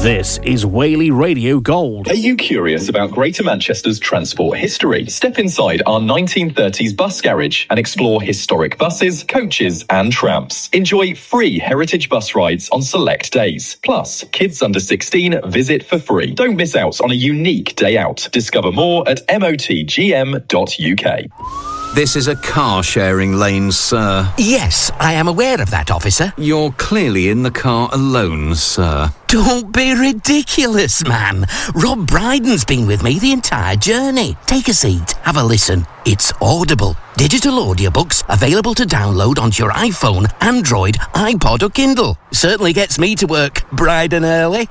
This is Whaley Radio Gold. Are you curious about Greater Manchester's transport history? Step inside our 1930s bus garage and explore historic buses, coaches and trams. Enjoy free heritage bus rides on select days. Plus, kids under 16 visit for free. Don't miss out on a unique day out. Discover more at motgm.uk. This is a car-sharing lane, sir. Yes, I am aware of that, officer. You're clearly in the car alone, sir. Don't be ridiculous, man. Rob Brydon's been with me the entire journey. Take a seat, have a listen. It's Audible. Digital audiobooks available to download onto your iPhone, Android, iPod or Kindle. Certainly gets me to work bright and early.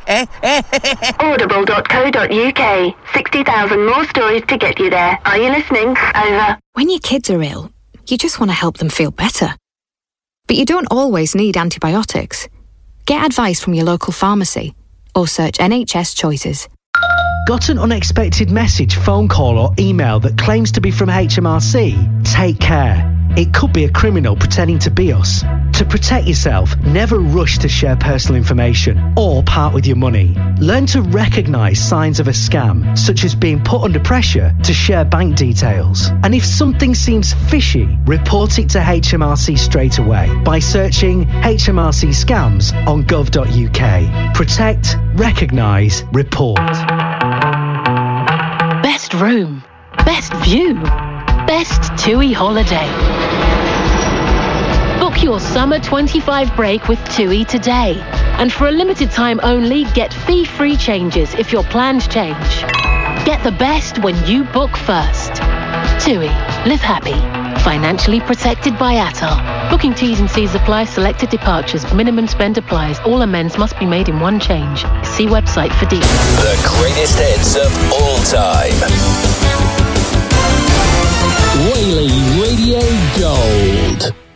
Audible.co.uk. 60,000 more stories to get you there. Are you listening? Over. When your kids are ill, you just want to help them feel better. But you don't always need antibiotics. Get advice from your local pharmacy or search NHS Choices. Got an unexpected message, phone call or email that claims to be from HMRC? Take care. It could be a criminal pretending to be us. To protect yourself, never rush to share personal information or part with your money. Learn to recognise signs of a scam, such as being put under pressure to share bank details. And if something seems fishy, report it to HMRC straight away by searching HMRC scams on gov.uk. Protect, recognise, report. Best room, best view, best TUI holiday. Book your summer 25 break with TUI today. And for a limited time only, get fee-free changes if your plans change. Get the best when you book first. TUI. Live happy. Financially protected by Atal. Booking T's and C's apply. Selected departures. Minimum spend applies. All amends must be made in one change. See website for details. The greatest hits of all time. Whaley Radio Gold.